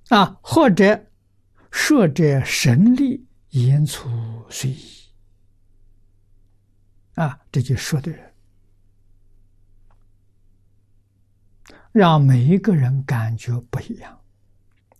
或者说者神力言出随意这就说的人，让每一个人感觉不一样